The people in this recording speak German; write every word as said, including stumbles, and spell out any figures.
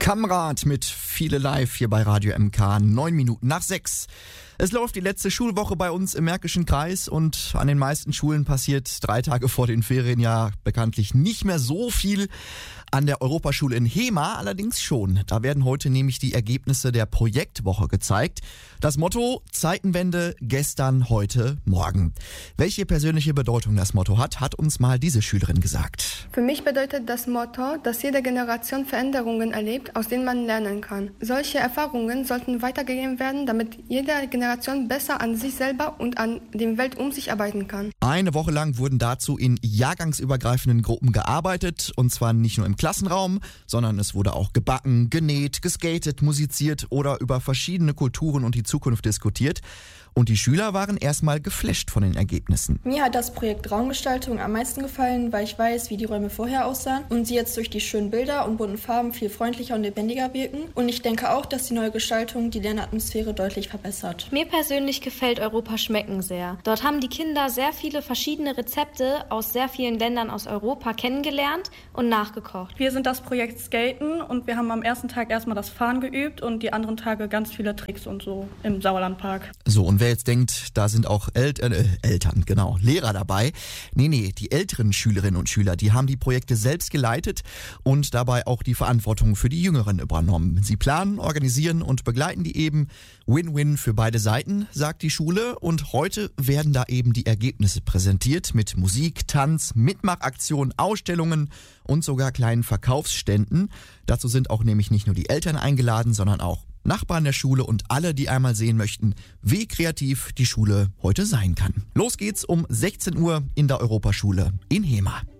Kamrat mit Viele Live hier bei Radio M K, neun Minuten nach sechs. Es läuft die letzte Schulwoche bei uns im Märkischen Kreis und an den meisten Schulen passiert drei Tage vor den Ferien ja bekanntlich nicht mehr so viel. An der Europaschule in Hemer allerdings schon. Da werden heute nämlich die Ergebnisse der Projektwoche gezeigt. Das Motto: Zeitenwende, gestern, heute, morgen. Welche persönliche Bedeutung das Motto hat, hat uns mal diese Schülerin gesagt. Für mich bedeutet das Motto, dass jede Generation Veränderungen erlebt, aus denen man lernen kann. Solche Erfahrungen sollten weitergegeben werden, damit jede Generation besser an sich selber und an der Welt um sich arbeiten kann. Eine Woche lang wurden dazu in jahrgangsübergreifenden Gruppen gearbeitet, und zwar nicht nur im Klassenraum, sondern es wurde auch gebacken, genäht, geskatet, musiziert oder über verschiedene Kulturen und die Zukunft diskutiert. Und die Schüler waren erstmal geflasht von den Ergebnissen. Mir hat das Projekt Raumgestaltung am meisten gefallen, weil ich weiß, wie die Räume vorher aussahen und sie jetzt durch die schönen Bilder und bunten Farben viel freundlicher und lebendiger wirken. Und ich denke auch, dass die neue Gestaltung die Lernatmosphäre deutlich verbessert. Mir persönlich gefällt Europa schmecken sehr. Dort haben die Kinder sehr viele verschiedene Rezepte aus sehr vielen Ländern aus Europa kennengelernt und nachgekocht. Wir sind das Projekt Skaten und wir haben am ersten Tag erstmal das Fahren geübt und die anderen Tage ganz viele Tricks und so im Sauerlandpark. So, und wer jetzt denkt, da sind auch El- äh, Eltern, genau, Lehrer dabei. Nee, nee, die älteren Schülerinnen und Schüler, die haben die Projekte selbst geleitet und dabei auch die Verantwortung für die Jüngeren übernommen. Sie planen, organisieren und begleiten die eben. Win-win für beide Seiten, sagt die Schule. Und heute werden da eben die Ergebnisse präsentiert mit Musik, Tanz, Mitmachaktionen, Ausstellungen und sogar kleinen Verkaufsständen. Dazu sind auch nämlich nicht nur die Eltern eingeladen, sondern auch Nachbarn der Schule und alle, die einmal sehen möchten, wie kreativ die Schule heute sein kann. Los geht's um sechzehn Uhr in der Europaschule in Hemer.